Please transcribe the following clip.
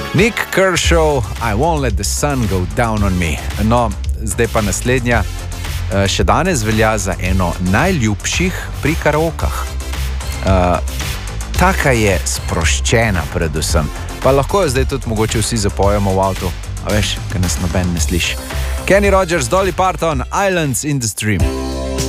Nick Kershaw, I won't let the sun go down on me. No, zdaj pa naslednja. Še danes velja za eno najljubših pri karaokah. Taka je sproščena predvsem. Pa lahko jo zdaj tudi mogoče vsi zapojemo v avtu. A veš, ker nas noben ne sliši. Kenny Rogers, Dolly Parton, Islands in the Stream.